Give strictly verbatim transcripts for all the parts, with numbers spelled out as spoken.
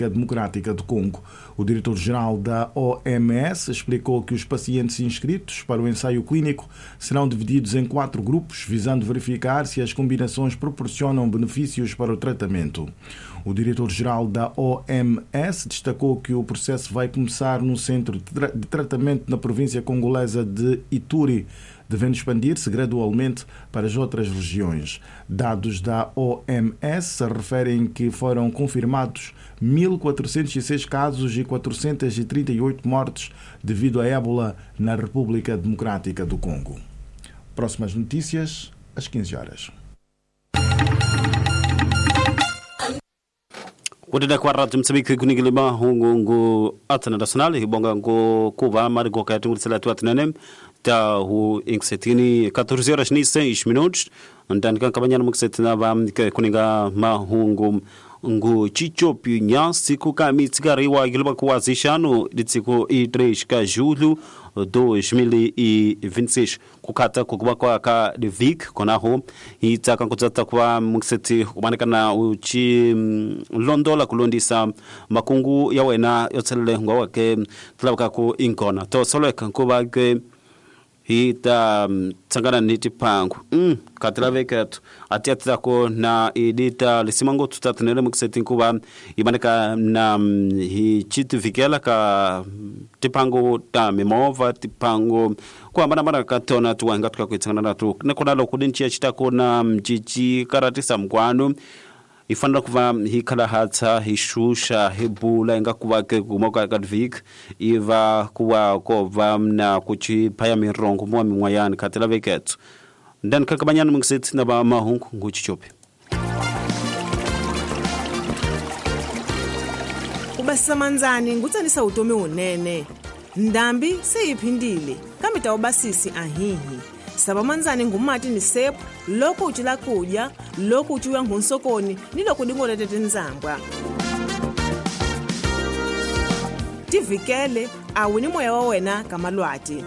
Democrática do Congo. O diretor-geral da O M S explicou que os pacientes inscritos para o ensaio clínico serão divididos em quatro grupos, visando verificar se as combinações proporcionam benefícios para o tratamento. O diretor-geral da O M S destacou que o processo vai começar no centro de, tra- de tratamento na província congolesa de Ituri, devendo expandir-se gradualmente para as outras regiões. Dados da O M S referem que foram confirmados mil quatrocentos e seis casos e quatrocentas e trinta e oito mortes devido a ébola na República Democrática do Congo. Próximas notícias, às quinze horas. Kudida kwa ratu msabiki kunigilima hungu ngu atana nasionali hibonga ngu kuva mari go kaya tungu tsela tuwa tinanem ta hu inksetini quatorze horas ni seis minutos ndani kan kabanyana muksetina ba kuninga ma hungu ngu chichopi nyasi kuka mitsigari wa gilba kuwazishano ditsiko i três ka julho dois mil e vinte e seis kukata kukuba kwa ka de Vic konaho itaka kutsata kwa mukseti kumanikana uchi londola kulondisa makungu ya wena yotsele ngwa wake tlabaka ku inkona to soleka kuba ke hita tsangana niti pangu mm katlavekatu atiatsa ko na edita lisimango tutatnele mukseti kuba ibaneka na hi chitu vikela ka tipango ta memova tipango kwa mana mana katona tuwanga tukakwitsangana natu nekonalo kudinchi chitako na mjiji karatisa mkwano ifanda kuva hikala hatsa hishusha hebula inga kuva ke kumoka kadvik iva kuva kova na kuchi paya mirongo mwa mimwayani katela veketu ndan kakabanyana mungsit na ba mahungu nguchichope Ubasamanzani ngutsanisa utomi unene ndambi seyiphindile kambe tawubasisi ahihi sabamanzani ngumati ni sepu lokhu uchila kudya lokhu uchiwa ngunsokoni nilokhu dingola tetinzambwa tivikele awini moya wa wena kamalwati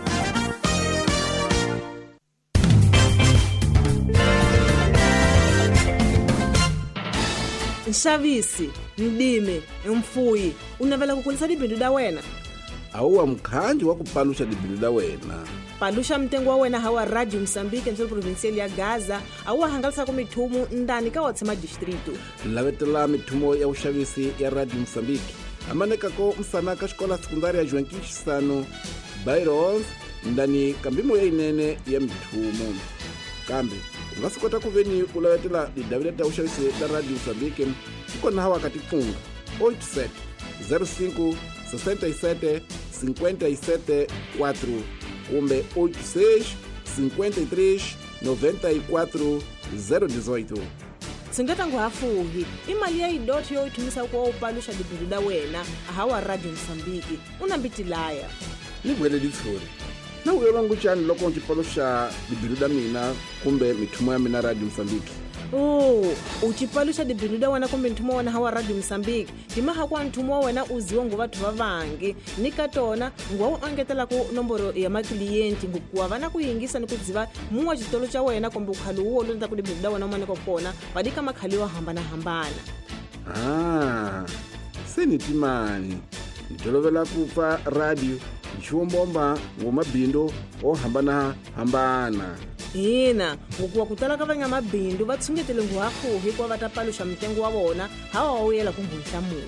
Nshavisi, mdime, mfuyi, unavela kukulisa dibindu da wena? Auwa mkhanji wa kupalusha dibindu da wena. Palusha mtengu wa wena hawa Radio Msambiki nchilo provinciali ya Gaza, auwa hangalisa kumithumu ndani ka watsema distrito. Lavetela mithumo ya ushavisi ya Radio Msambiki. Amaneka ko msanaka shkola sekundari ya Juankishi sano, Byron, ndani kambimo ya inene ya mithumo. Kambi, ungasikota kuveni ulavetela didawileta ushavisi la Radio Msambiki, uko na hawa katifunga, oito sete zero cinco sessenta e sete cinquenta e sete quatro, umbe oito seis cinquenta e três noventa e quatro zero dezoito. Singata nguhafuhi, imali ya idoti yo itumisa kwa upalusha dibindu da wena, hawa Radio Msambiki, unambitilaya. Nigwele ditsuri. Na uyo wangu chani loko nchipalusha dibindu da mina kumbe mithumo ya mina Radio Msambiki. Oh, uchipalusha dibindu da wena kumbe nthumo wana hawa Radio Msambiki. Timaha kwa nthumo wena uziwa ngu vatu vavangi. Nikatona ngwa angetela ku nomboro ya maklienti ngukuwa vana kuyingisa ni kudziva muwa chitolo cha wena kumbe ukhalu uwo lonza ku dibindu da wena umane kokona vadika makhaliwa hambana hambana. Ah, seni timani. Nitolovela kufa radio nchiwombomba ngomabindu o hambana hambana. Ina, ukuwa kutala kavanya mabindu vatsungetele nguhafuhi kwa vatapalusha mtengu wa wona hawa wawela kumbulisha mungu.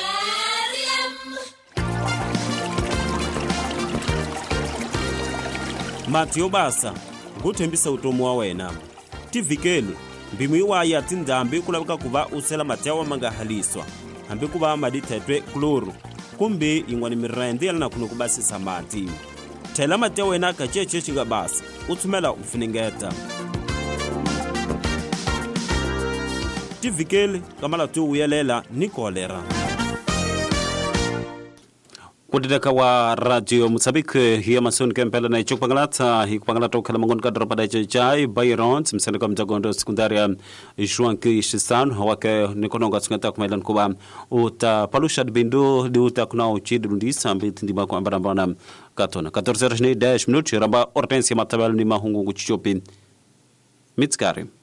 Matio basa nguthembisa utomo wa wena tivikele mbimu iwaya tindambi kulabika kuva usela matiawa mangahaliswa hambi kuva madithetwe kloro kumbe ingwani mirende yalina kuno kubasisa mati thela matiawa wena kacheche chinga basa uthumela ufuningeta tivikele kamala tu uyelela ni kolera kudidaka wa Radio Msambiki hiya masoni kempela na ichuk pangalata hi pangalata ukhala mangon kadro pada chai Byron msana kwa mtagondo sekundaria Juankishi sano hawake nikononga tsungata kumailan kuba uta palusha bindu di uta kuna uchid rundisa mbiti ndima kwa ambana mbana katona quatorze horas ni dez minutos ramba Hortensia Matabel ni mahungu kuchichopi mitskari